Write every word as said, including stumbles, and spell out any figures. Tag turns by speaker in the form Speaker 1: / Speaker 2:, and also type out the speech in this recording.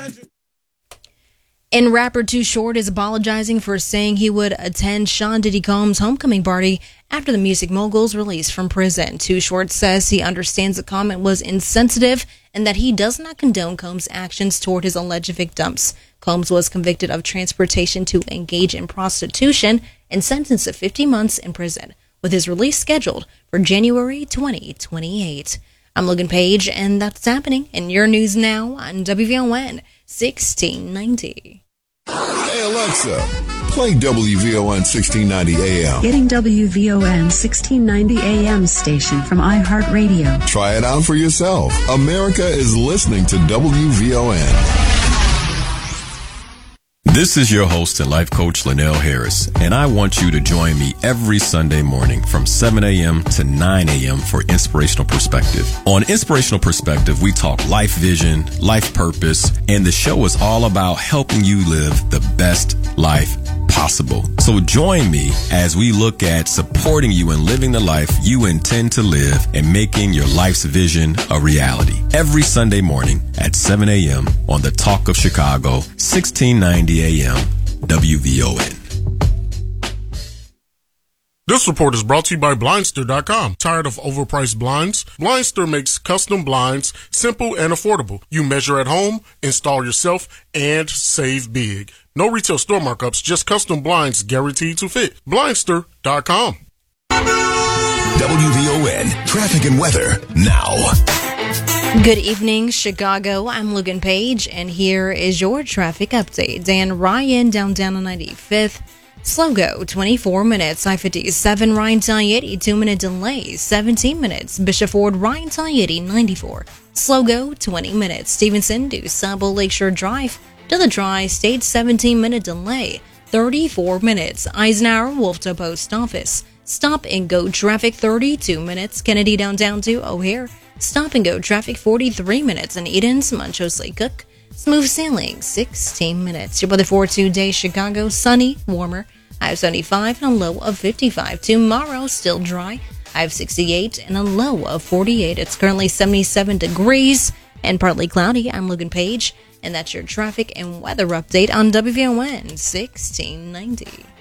Speaker 1: And rapper Too Short is apologizing for saying he would attend Sean Diddy Combs' homecoming party after the music mogul's release from prison. Too Short says he understands the comment was insensitive and that he does not condone Combs' actions toward his alleged victims. Combs was convicted of transportation to engage in prostitution and sentenced to fifty months in prison, with his release scheduled for January twenty twenty-eight. I'm Logan Page, and that's happening in your news now on W V O N sixteen ninety.
Speaker 2: Hey Alexa, play W V O N sixteen ninety A M.
Speaker 3: Getting W V O N sixteen ninety A M station from iHeartRadio.
Speaker 2: Try it out for yourself. America is listening to W V O N.
Speaker 4: This is your host and life coach, Linnell Harris, and I want you to join me every Sunday morning from seven a.m. to nine a.m. for Inspirational Perspective. On Inspirational Perspective, we talk life vision, life purpose, and the show is all about helping you live the best life possible. So join me as we look at supporting you in living the life you intend to live and making your life's vision a reality. Every Sunday morning at seven a.m. on the Talk of Chicago, sixteen ninety A M, W V O N.
Speaker 5: This report is brought to you by Blindster dot com. Tired of overpriced blinds? Blindster makes custom blinds simple and affordable. You measure at home, install yourself, and save big. No retail store markups, just custom blinds guaranteed to fit. Blindster dot com.
Speaker 2: W V O N traffic and weather now.
Speaker 1: Good evening, Chicago. I'm Logan Page, and here is your traffic update. Dan Ryan, downtown on ninety-fifth. Slow go, twenty-four minutes. I fifty-seven, Ryan Talieti, two minute delay, seventeen minutes. Bishop Ford, Ryan Talieti, ninety-four. Slow go, twenty minutes. Stevenson to Sabo Lakeshore Drive to the Tri-State, seventeen minute delay, thirty-four minutes. Eisenhower, Wolfton Post Office. Stop and go traffic, thirty-two minutes. Kennedy downtown to O'Hare. Stop and go traffic, forty-three minutes. In Eden's, Montrose Lake Cook. Smooth sailing, sixteen minutes. Your weather for today, Chicago, sunny, warmer. I have seventy-five and a low of fifty-five. Tomorrow, still dry. I have sixty-eight and a low of forty-eight. It's currently seventy-seven degrees and partly cloudy. I'm Logan Page, and that's your traffic and weather update on W V O N sixteen ninety.